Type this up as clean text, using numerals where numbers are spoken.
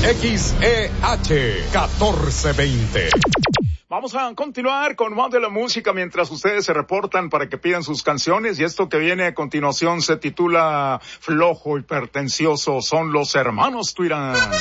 XEH 1420. Vamos a continuar con más de la música mientras ustedes se reportan para que pidan sus canciones, y esto que viene a continuación se titula Flojo y Pretencioso, son los hermanos Tuirán.